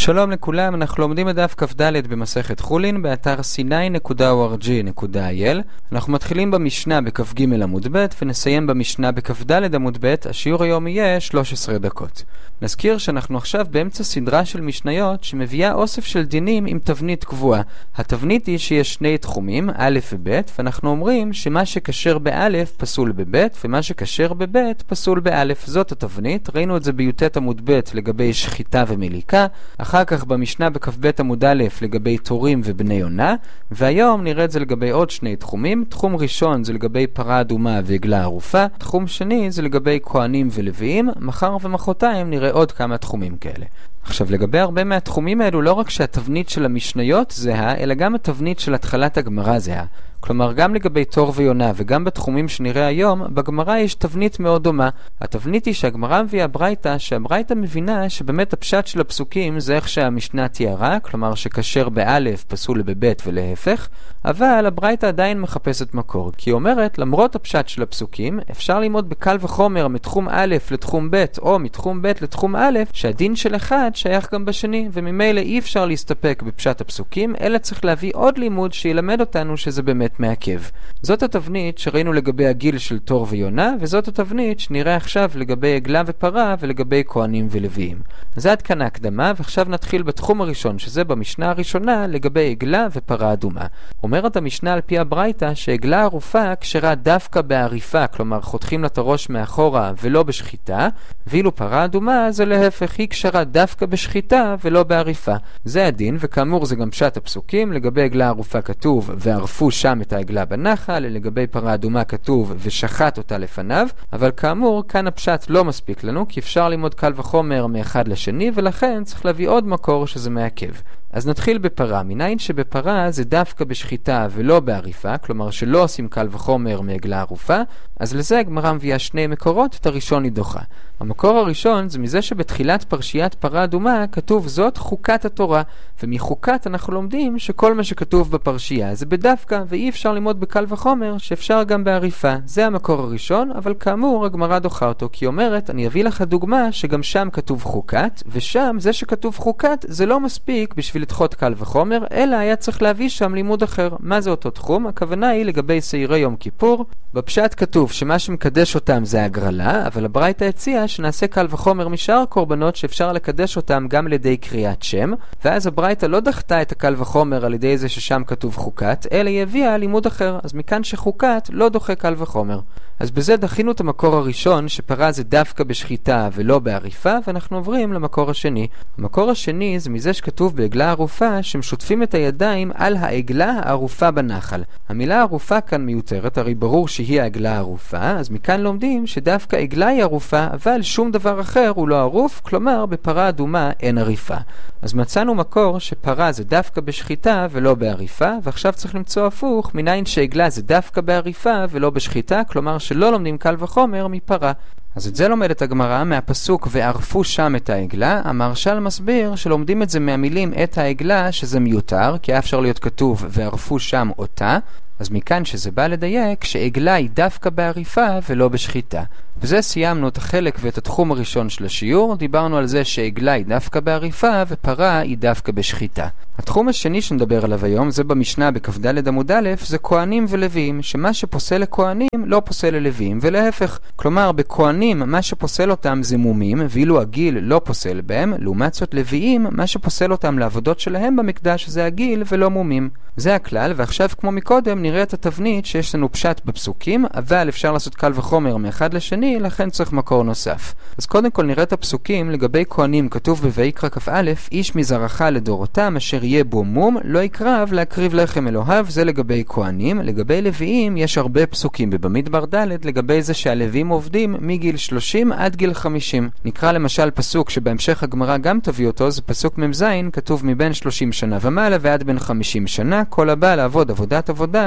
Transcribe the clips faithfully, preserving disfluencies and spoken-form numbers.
שלום לכולם, אנחנו לומדים את דף כ"ד במסכת חולין באתר סיני נקודה או אר ג'י נקודה איי אל. אנחנו מתחילים במשנה בכ"ג עמוד ב' ונסיים במשנה בכ"ד עמוד ב'. השיעור היום יהיה שלוש עשרה דקות. נזכיר שאנחנו עכשיו באמצע סדרה של משניות שמביאה אוסף של דינים עם תבנית קבועה. התבנית היא שיש שני תחומים, א' וב', ואנחנו אומרים שמה שקשר באלף פסול בב' ומה שקשר בב' פסול באלף. זאת התבנית. ראינו את זה בי"ט עמוד ב' לגבי שחיטה ומיליקה, אחר כך במשנה בכ"ב עמוד א' לגבי תורים ובני עונה, והיום נראה את זה לגבי עוד שני תחומים. תחום ראשון זה לגבי פרה אדומה ועגלה ערופה, תחום שני זה לגבי כהנים ולוויים. מחר ומחרתיים נראה עוד כמה תחומים כאלה. עכשיו, לגבי הרבה מהתחומים האלו, לא רק שהתבנית של המשניות זהה, אלא גם התבנית של התחלת הגמרא זהה. כלומר, גם לגבי תור ויונה וגם בתחומים שנראה היום, בגמרא יש תבנית מאוד דומה. התבנית היא שהגמרא מביאה ברייתא, שהברייתא מבינה שבאמת הפשט של הפסוקים זה איך שהמשנה תיארה, כלומר שכשר באלף פסול בבית ולהפך, אבל הברייתא עדיין מחפשת מקור, כי היא אומרת, למרות הפשט של הפסוקים, אפשר ללמוד בקל וחומר מתחום א' לתחום ב' או מתחום ב' לתחום א', שהדין של אחד שייך גם בשני, וממילא אי אפשר להסתפק בפשט הפסוקים, אלא צריך להביא עוד לימוד שילמד אותנו שזה באמת מעכב. זאת התבנית שראינו לגבי הגיל של תור ויונה, וזאת התבנית שנראה עכשיו לגבי עגלה ופרה ולגבי כהנים ולוויים. זה עד כאן ההקדמה, ועכשיו נתחיל בתחום הראשון, שזה במשנה הראשונה לגבי עגלה ופרה אדומה. אומרת המשנה על פי הברייתא שעגלה ערופה כשרה דווקא בעריפה, כלומר חותכים לה את הראש מאחורה ולא בשחיטה, ואילו פרה אדומה זה להפך, היא כשרה דווקא בשחיטה ולא בעריפה. זה הדין, וכאמור זה גם פשט הפסוקים. לגבי עגלה ערופה כתוב וערפו שם את העגלה בנחל, לגבי פרה אדומה כתוב ושחט אותה לפניו, אבל כאמור כאן הפשט לא מספיק לנו, כי אפשר ללמוד קל וחומר מאחד לשני, ולכן צריך להביא עוד מקור שזה מעכב. אז נתחיל בפרה. מניין שבפרה זה דווקא בשחיטה ולא בעריפה, כלומר שלא עושים קל וחומר מעגלה ערופה, אז לזה הגמרא מביאה שני מקורות, את הראשון היא דוחה. המקור הראשון זה מזה שבתחילת פרשיית פרה אדומה כתוב זאת חוקת התורה, ומחוקת אנחנו לומדים שכל מה שכתוב בפרשייה זה בדווקא, ואי אפשר ללמוד בקל וחומר שאפשר גם בעריפה. זה המקור הראשון, אבל כאמור הגמרא דוחה אותו, כי אומרת, אני אביא לך דוגמה שגם שם כתוב חוקת, ושם זה שכתוב חוקת זה לא מספיק בשביל לדחות קל וחומר, אלא היה צריך להביא שם לימוד אחר. מה זה אותו תחום? הכוונה היא לגבי סיירי יום כיפור. בפשט כתוב שמה שמקדש אותם זה הגרלה, אבל הברייתא הציעה שנעשה קל וחומר משאר קורבנות שאפשר לקדש אותם גם על ידי קריאת שם, ואז הברייתא לא דחתה את הקל וחומר על ידי זה ששם כתוב חוקת, אלא היא הביאה לימוד אחר. אז מכאן שחוקת לא דוחה קל וחומר. אז בזה דחינו את המקור הראשון שפרה זה דווקא בשחיטה ולא בעריפה, ואנחנו עוברים למקור השני. המקור השני זה מזה שכתוב בעגלה ערופה שמשותפים את הידיים על העגלה הערופה בנחל. המילה ערופה כאן מיותרת, הרי ברור שהיא העגלה הערופה, אז מכאן לומדים שדווקא עגלה היא ערופה, אבל שום דבר אחר הוא לא ערוף, כלומר בפרה אדומה אין עריפה. אז מצאנו מקור שפרה זה דווקא בשחיטה ולא בעריפה, ועכשיו צריך למצוא הפוך, מניין שעגלה זה דווקא בעריפה ולא בשחיטה, כלומר שלא לומדים קל וחומר מפרה. אז את זה לומדת הגמרא מהפסוק וערפו שם את העגלה. המהרש"ל מסביר שלומדים את זה מהמילים את העגלה, שזה מיותר, כי אפשר להיות כתוב וערפו שם אותה. אז מכאן שזה בא לדייק שעגלה היא דווקא בעריפה ולא בשחיטה. בזה סיימנו את החלק ואת התחום הראשון של השיעור. דיברנו על זה שעגלה היא דווקא בעריפה ופרה היא דווקא בשחיטה. התחום השני שנדבר עליו היום זה במשנה בכ"ד עמוד א', זה כהנים ולוויים, שמה שפוסל לכהנים לא פוסל ללוויים ולהפך. כלומר בכהנים מה שפוסל אותם זה מומים, ואילו הגיל לא פוסל בהם. לעומת זאת לוויים מה שפוסל אותם לעבודות שלהם במקדש זה הגיל ולא מומים. זה הכלל, ועכשיו כמו מקודם נראה את התבנית שיש לנו פשט בפסוקים, אבל אפשר לעשות קל וחומר מאחד לשני, לכן צריך מקור נוסף. אז קודם כל נראה את הפסוקים. לגבי כהנים כתוב בויקרא כ"א, איש מזרעך לדורותם אשר יהיה בו מום לא יקרב להקריב לחם אלוהיו. זה לגבי כהנים. לגבי לוויים יש הרבה פסוקים בבמדבר ד' לגבי זה שהלוויים עובדים מגיל שלושים עד גיל חמישים. נקרא למשל פסוק שבהמשך הגמרא גם תביא אותו, זה פסוק ממזין, כתוב מבין שלושים שנה ומעלה ועד בין חמישים שנה, כל הבא לעבוד עבודת עבודה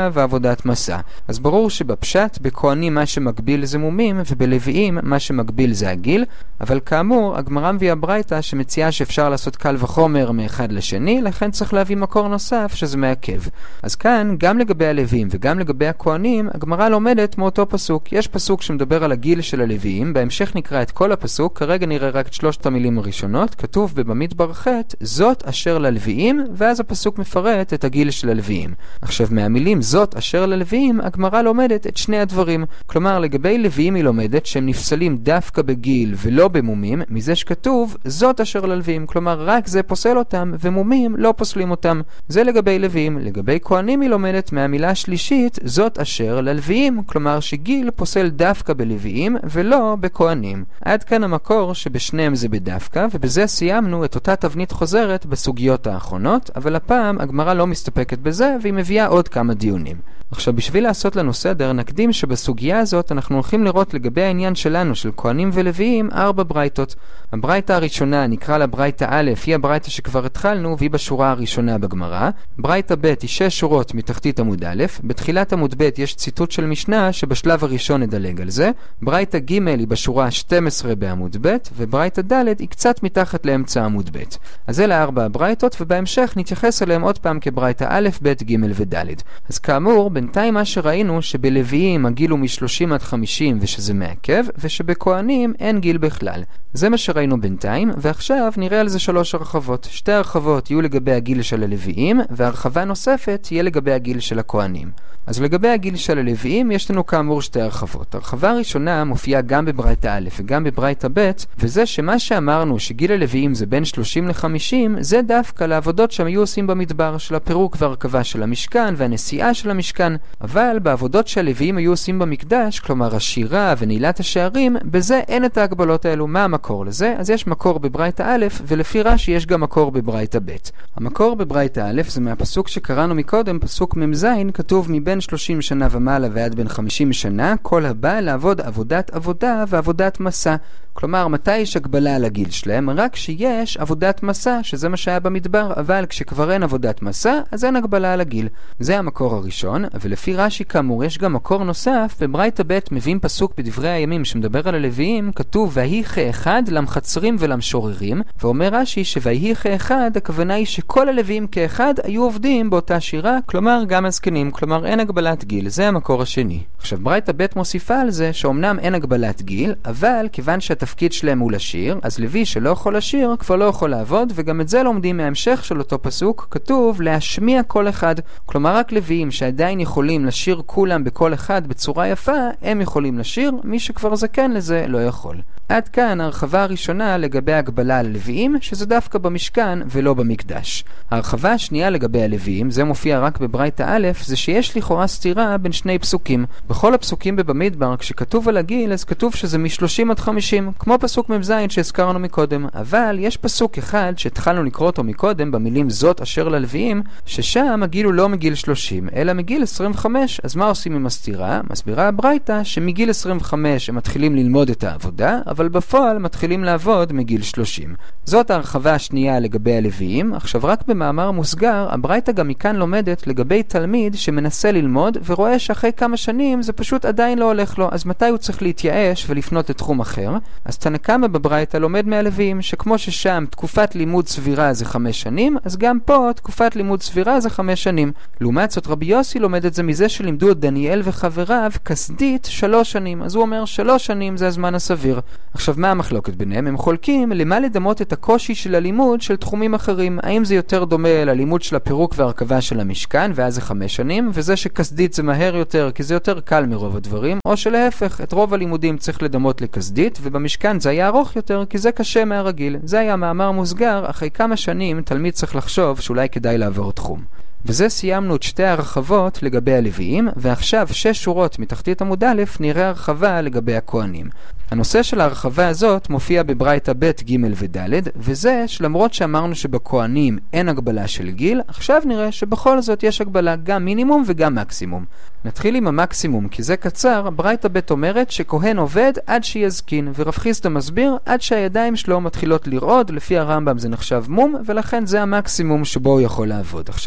עבודה ועבודת מסע. אז ברור שבפשט, בכהנים מה שמקביל זה מומים, ובלוויים מה שמקביל זה הגיל, אבל כאמור, הגמרא מביאה ברייתא שמציעה שאפשר לעשות קל וחומר מאחד לשני, לכן צריך להביא מקור נוסף שזה מעכב. אז כאן, גם לגבי הלוויים וגם לגבי הכהנים, הגמרא לומדת מאותו פסוק. יש פסוק שמדבר על הגיל של הלוויים, בהמשך נקרא את כל הפסוק, כרגע נראה רק את שלושת המילים הראשונות, כתוב בבמדבר ח' זאת אשר ללוויים, ואז הפסוק מפרט את הגיל של הלוויים. עכשיו מהמילים זאת אשר ללוויים, הגמרא לומדת את שני הדברים. כלומר, לגבי לוויים היא לומדת שהם נפסלים דווקא בגיל ולא במומים, מזה שכתוב זאת אשר ללוויים. כלומר, רק זה פוסל אותם, ומומים לא פוסלים אותם. זה לגבי לוויים. לגבי כהנים היא לומדת מהמילה השלישית זאת אשר ללוויים. כלומר, שגיל פוסל דווקא בלוויים ולא בכהנים. עד כאן המקור שבשניהם זה בדווקא, ובזה סיימנו את אותה תבנית חוזרת בסוגיות האחרונות, אבל הפעם הגמרא לא מסתפקת בזה, והיא מביאה עוד כמה דיונים. עכשיו, בשביל לעשות לנו סדר, נקדים שבסוגיה הזאת אנחנו הולכים לראות לגבי העניין שלנו, של כהנים ולוויים, ארבע ברייתות. הברייתא הראשונה, נקרא לה ברייתא א', היא הברייתא שכבר התחלנו, והיא בשורה הראשונה בגמרא. ברייתא ב' היא שש שורות מתחתית עמוד א', בתחילת עמוד ב' יש ציטוט של משנה שבשלב הראשון נדלג על זה. ברייתא ג' היא בשורה שתים עשרה בעמוד ב', וברייתא ד' היא קצת מתחת לאמצע עמוד ב'. אז אלה ארבע הברייתות, ובהמשך נתייחס אליהם עוד פעם כברייתא א', ב', ג' וד'. אז כאמור, בינתיים מה שראינו שבלוויים הגיל הוא מ-שלושים עד חמישים ושזה מעכב, ושבכהנים אין גיל בכלל. זה מה שראינו בינתיים, ועכשיו נראה על זה שלוש הרחבות. שתי הרחבות יהיו לגבי הגיל של הלוויים, והרחבה נוספת תהיה לגבי הגיל של הכהנים. אז לגבי הגיל של הלוויים יש לנו כאמור שתי הרחבות. הרחבה הראשונה מופיעה גם בברייתא א' וגם בברייתא ב', וזה שמה שאמרנו שגיל הלוויים זה בין שלושים ל-חמישים, זה דווקא לעבודות שהם היו עושים במדבר, של הפירוק והרכבה של המשכן והנשיאה של המשכן. אבל בעבודות שהלוויים היו עושים במקדש, כלומר השירה ונעילת השערים, בזה אין את ההגבלות האלו. מה המקור לזה? אז יש מקור בברייתא א', ולפי רש"י יש גם מקור בברייתא ב'. המקור בברייתא א' זה מהפסוק שקראנו מקודם, פסוק מ"ז, כתוב מבין שלושים שנה ומעלה ועד בין חמישים שנה, כל הבא לעבוד עבודת עבודה ועבודת מסע. כלומר, מתי יש הגבלה על הגיל שלהם? רק שיש עבודת מסע, שזה מה שהיה במדבר, אבל כשכבר אין עבודת מסע, אז אין הגבלה על הגיל. זה המקור הראשון, ולפי רש"י כאמור יש גם מקור נוסף. בברייתא ב' מביאים פסוק בדברי הימים שמדבר על הלוויים, כתוב ויהי כאחד למחצרים ולמשוררים, ואומר רש"י שויהי כאחד, הכוונה היא שכל הלוויים כאחד היו עובדים באותה שירה, כלומר גם הזקנים, כלומר אין הגבלת גיל. זה המקור השני. עכשיו ברייתא ב' מוסיפה על זה שאומנם אין הגבלת גיל, אבל כיוון שהתפקיד שלהם הוא לשיר, אז לוי שלא יכול לשיר כבר לא יכול לעבוד, וגם את זה לומדים מההמשך של אותו פסוק, כתוב להשמיע כל אחד. כלומר רק לוויים שעדיין יכולים לשיר כולם בכל אחד בצורה יפה, הם יכולים לשיר, מי שכבר זקן לזה לא יכול. עד כאן הרחבה הראשונה לגבי הגבלה על הלוויים, שזה דווקא במשכן ולא במקדש. הרחבה השנייה לגבי הלוויים, זה מופיע רק בברייתא א', זה שיש לכאורה סתירה בין שני פסוקים. בכל הפסוקים בבמדבר, כשכתוב על הגיל, אז כתוב שזה מ-שלושים עד חמישים, כמו פסוק מ"ז שהזכרנו מקודם. אבל יש פסוק אחד שהתחלנו לקרוא אותו מקודם, במילים זאת אשר ללוויים, ששם הגיל הוא לא מגיל שלושים, אלא מגיל עשרים וחמש. אז מה עושים עם הסתירה? מסבירה הברייתא שמגיל עשרים וחמש הם מתחילים ללמוד את העבודה, אבל בפועל מתחילים לעבוד מגיל שלושים. זאת ההרחבה השנייה לגבי הלוויים. עכשיו רק במאמר מוסגר, הברייתא גם מכאן לומדת לגבי תלמיד שמנסה ללמוד ורואה שאחרי כמה שנים זה פשוט עדיין לא הולך לו, אז מתי הוא צריך להתייאש ולפנות לתחום אחר? אז תנא קמא בברייתא לומד מהלוויים שכמו ששם תקופת לימוד סבירה זה חמש שנים, אז גם פה תקופת לימוד סבירה זה חמש שנים. לעומת זאת רבי יוסי לומד את זה מזה שלימדו את דניאל וחבריו כסדית שלוש שנים, אז הוא אומר שלוש שנים זה הזמן הסביר. עכשיו מה המחלוקת ביניהם? הם חולקים למה לדמות את הקושי של הלימוד של תחומים אחרים. האם זה יותר דומה ללימוד של הפירוק והרכבה של המשכן ואז זה חמש שנים, וזה שכסדית זה מהר יותר כי זה יותר קל מרוב הדברים, או שלהפך, את רוב הלימודים צריך לדמות לכסדית ובמשכן זה היה ארוך יותר כי זה קשה מהרגיל. זה היה מאמר מוסגר, אחרי כמה שנים תלמיד צריך לחשוב שאולי כדאי לעבור תחום. וזה סיימנו את שתי הרחבות לגבי הלוויים, ועכשיו שש שורות מתחתית עמוד א' נראה הרחבה לגבי הכהנים. הנושא של ההרחבה הזאת מופיע בברייתא ב' ג' וד', וזה שלמרות שאמרנו שבכהנים אין הגבלה של גיל, עכשיו נראה שבכל זאת יש הגבלה גם מינימום וגם מקסימום. נתחיל עם המקסימום, כי זה קצר. ברייתא ב' אומרת שכהן עובד עד שיזקין, ורב חיסדא מסביר עד שהידיים שלו מתחילות לרעוד, לפי הרמב"ם זה נחשב מום, ולכן זה המקסימום שבו הוא יכול לעבוד. עכשיו מה עם המינימום?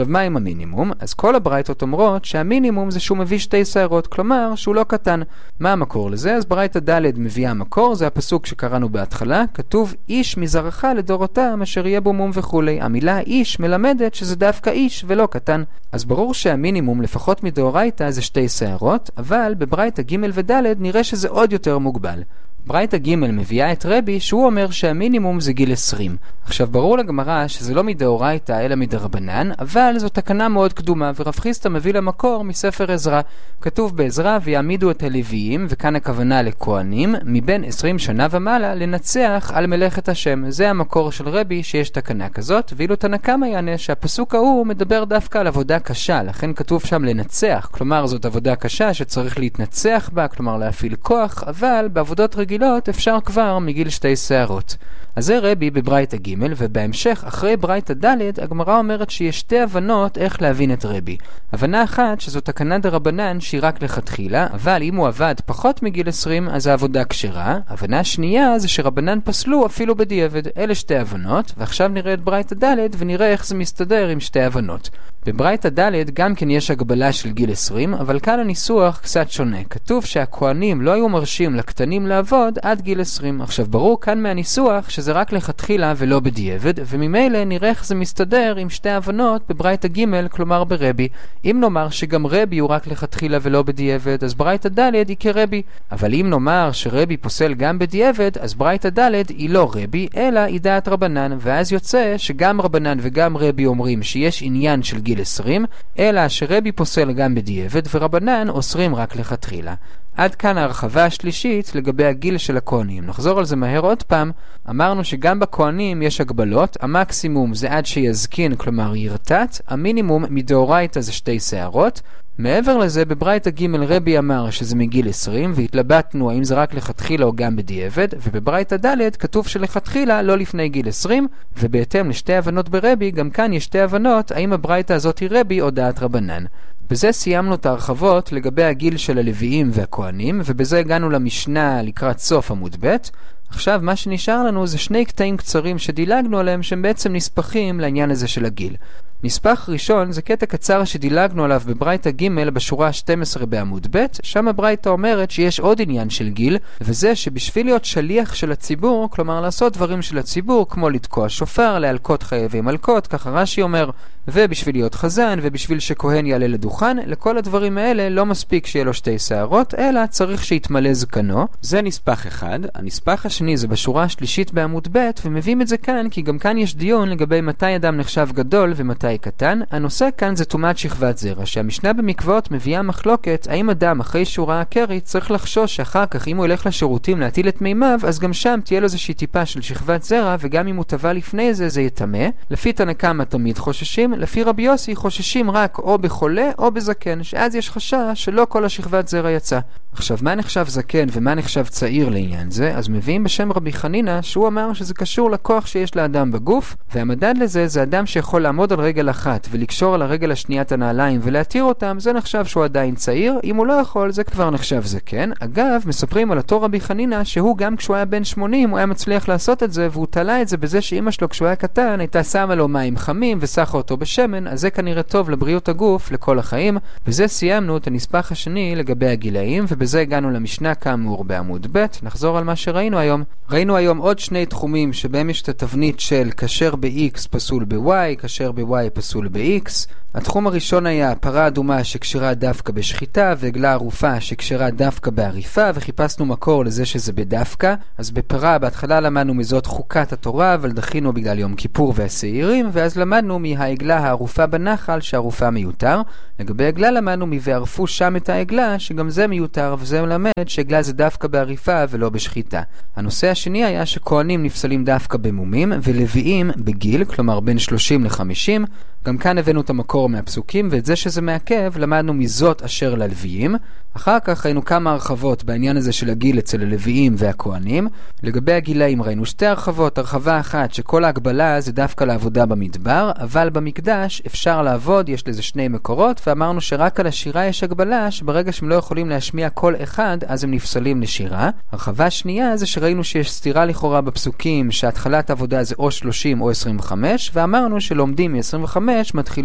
המינימום, אז כל הברייתות אומרות שהמינימום זה שהוא מביא שתי שערות, כלומר שהוא לא קטן. מה המקור לזה? אז ברייתא ד' מביאה המקור, זה הפסוק שקראנו בהתחלה, כתוב איש מזרעך לדורותם אשר יהיה בו מום וכולי. המילה איש מלמדת שזה דווקא איש ולא קטן. אז ברור שהמינימום לפחות מדאורייתא זה שתי שערות, אבל בברייתא ג' וד' נראה שזה עוד יותר מוגבל. ברייתא ג' מביאה את רבי שהוא אומר שהמינימום זה גיל עשרים. עכשיו ברור לגמרא שזה לא מדאורייתא אלא מדרבנן, אבל זו תקנה מאוד קדומה, ורב חיסטה מביא למקור מספר עזרא. כתוב בעזרא ויעמידו את הלוויים, וכאן הכוונה לכהנים, מבין עשרים שנה ומעלה לנצח על מלאכת השם. זה המקור של רבי שיש תקנה כזאת, ואילו תנא קמא יענה שהפסוק ההוא מדבר דווקא על עבודה קשה, לכן כתוב שם לנצח, כלומר זאת עבודה קשה שצריך להתנצח בה, כלומר להפעיל כוח, אבל בעבודות רגילות אפשר כבר מגיל שתי שערות. אז זה רבי בברייתא ג', ובהמשך אחרי ברייתא ד' הגמרא אומרת שיש שתי הבנות איך להבין את רבי. הבנה אחת שזו תקנה דרבנן שהיא רק לכתחילה, אבל אם הוא עבד פחות מגיל עשרים אז העבודה כשרה. הבנה שנייה זה שרבנן פסלו אפילו בדיעבד. אלה שתי הבנות, ועכשיו נראה את ברייתא ד' ונראה איך זה מסתדר עם שתי הבנות. בברייתא ד' גם כן יש הגבלה של גיל עשרים, אבל כאן הניסוח קצת שונה. כתוב שהכהנים לא היו מרשים לקטנים לעבוד עד גיל עשרים. עכשיו ברור כאן מהניסוח שזה רק לכתחילה ולא בדיעבד, וממילא נראה איך זה מסתדר עם שתי הבנות בברייתא ג', כלומר ברבי. אם נאמר שגם רבי הוא רק לכתחילה ולא בדיעבד, אז ברייתא ד' היא כרבי. אבל אם נאמר שרבי פוסל גם בדיעבד, אז ברייתא ד' היא לא רבי, אלא היא דעת רבנן, ואז יוצא שגם רבנן וגם רבי אומרים שיש עניין של גיל עשרים, אלא שרבי פוסל גם בדיעבד ורבנן אוסרים רק לכתחילה. עד כאן ההרחבה השלישית לגבי הגיל של הכהנים. נחזור על זה מהר עוד פעם. אמרנו שגם בכהנים יש הגבלות. המקסימום זה עד שיזקין, כלומר ירטט. המינימום מדאורייתא זה שתי שערות. מעבר לזה, בברייתא ג' רבי אמר שזה מגיל עשרים, והתלבטנו האם זה רק לכתחילה או גם בדיעבד, ובברייתא ד' כתוב שלכתחילה לא לפני גיל עשרים, ובהתאם לשתי הבנות ברבי, גם כאן יש שתי הבנות, האם הברייתא הזאת היא רבי או דעת רבנן. בזה סיימנו את ההרחבות לגבי הגיל של הלוויים והכהנים, ובזה הגענו למשנה לקראת סוף עמוד ב'. עכשיו מה שנשאר לנו זה שני קטעים קצרים שדילגנו עליהם שהם בעצם נספחים לעניין הזה של הגיל. נספח ראשון זה קטע קצר שדילגנו עליו בברייתא ג' בשורה ה-שתים עשרה בעמוד ב', שם הברייתא אומרת שיש עוד עניין של גיל, וזה שבשביל להיות שליח של הציבור, כלומר לעשות דברים של הציבור, כמו לתקוע שופר, להלקות חייבי מלקות, ככה רש"י אומר, ובשביל להיות חזן, ובשביל שכהן יעלה לדוכן, לכל הדברים האלה לא מספיק שיהיה לו שתי שערות, אלא צריך שיתמלא זקנו. זה נספח אחד. הנספח השני זה בשורה השלישית בעמוד ב', ומביאים את זה כאן, כי גם כאן יש דיון לגבי מתי אדם נחשב גדול ומתי קטן. הנושא כאן זה טומאת שכבת זרע, שהמשנה במקוואות מביאה מחלוקת, האם אדם אחרי שהוא ראה קרי צריך לחשוש שאחר כך אם הוא ילך לשירותים להטיל את מימיו, אז גם שם תהיה לו איזושהי טיפה של שכבת זרע, וגם אם הוא טבע לפני זה זה יטמא. לפי תנא קמא תמיד חוששים, לפי רבי יוסי חוששים רק או בחולה או בזקן, שאז יש חשש שלא כל השכבת זרע יצא. עכשיו, מה נחשב זקן ומה נחשב צעיר לעניין זה? אז מביאים בשם רבי חנינא שהוא אמר שזה קשור לכוח שיש לאדם בגוף, והמדד לזה זה אדם שיכול לעמוד על רגל אחת ולקשור על הרגל השנייה את הנעליים ולהתיר אותם, זה נחשב שהוא עדיין צעיר. אם הוא לא יכול, זה כבר נחשב זקן. אגב, מספרים על אותו רבי חנינא שהוא גם כשהוא היה בן שמונים הוא היה מצליח לעשות את זה, והוא תלה את זה בזה שאמא שלו כשהוא היה קטן הייתה שמה לו מים חמים וסחה אותו בשמן, אז זה כנראה טוב לבריאות הגוף לכל החיים. בזה סיימנו את הנספח השני לגבי הגילאים, ובזה הגענו למשנה כאמור בעמוד ב'. נחזור על מה שראינו היום. ראינו היום עוד שני תחומים שבהם יש את התבנית של כשר ב-X פסול ב-Y, כשר ב-Y פסול ב-X. התחום הראשון היה פרה אדומה שקשרה דווקא בשחיטה, ועגלה ערופה שקשרה דווקא בעריפה, וחיפשנו מקור לזה שזה בדווקא. אז בפרה בהתחלה למדנו מזאת חוקת התורה, אבל דחינו בגלל יום כיפור והסעירים, ואז למדנו מהעגלה הערופה בנחל שהערופה מיותר. לגבי עגלה למדנו מבערפו שם את העגלה, שגם זה מיותר, וזה מלמד שעגלה זה דווקא בעריפה ולא בשחיטה. הנושא השני היה שכהנים נפסלים דווקא במומים, ולוויים בגיל, כלומר בין שלושים ל-חמישים. גם כאן הבאנו את המקור מהפסוקים, ואת זה שזה מעכב למדנו מזאת אשר ללוויים. אחר כך ראינו כמה הרחבות בעניין הזה של הגיל אצל הלוויים והכהנים. לגבי הגילאים ראינו שתי הרחבות. הרחבה אחת שכל ההגבלה זה דווקא לעבודה במדבר, אבל במקדש אפשר לעבוד, יש לזה שני מקורות, ואמרנו שרק על השירה יש הגבלה, שברגע שהם לא יכולים להשמיע כל אחד, אז הם נפסלים לשירה. הרחבה שנייה זה שראינו שיש סתירה לכאורה בפסוקים, שהתחלת העבודה זה או שלושים או עשרים וחמש, ואמרנו שלומדים מ-עשרים וחמש מתחילים מ-שלושים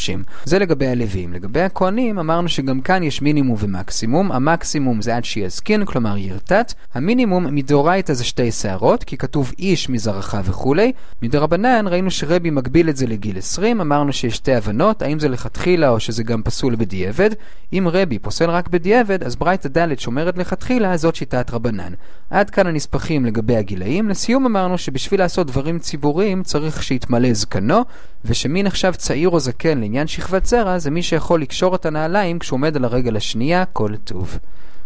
שלושים. זה לגבי הלווים. לגבי הכהנים אמרנו שגם כאן יש מינימום ומקסימום. המקסימום זה עד שיזקין, כלומר ירטט. המינימום מדאורייתא זה שתי שערות, כי כתוב איש מזרחה וכו'. מדרבנן ראינו שרבי מגביל את זה לגיל עשרים. אמרנו שיש שתי הבנות, האם זה לכתחילה או שזה גם פסול בדיעבד. אם רבי פוסל רק בדיעבד, אז ברייתא ד' שומרת לכתחילה, זאת שיטת רבנן. עד כאן הנספחים לגבי הגילאים. לסיום אמרנו שבשביל לעשות דברים ציבוריים צריך שיתמלא זקנו, ושמי נחשב צעיר או זקן לעניין שכבת זרע זה מי שיכול לקשור את הנעליים כשהוא עומד על הרגל השנייה כל טוב.